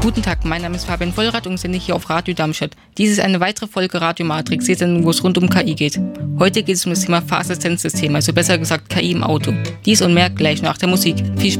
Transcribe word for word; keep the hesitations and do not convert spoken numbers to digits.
Guten Tag, mein Name ist Fabian Vollrath und sende hier auf Radio Darmstadt. Dies ist eine weitere Folge Radio Matrix, die Sendung, wo es rund um K I geht. Heute geht es um das Thema Fahrassistenzsystem, also besser gesagt K I im Auto. Dies und mehr gleich nach der Musik. Viel Spaß!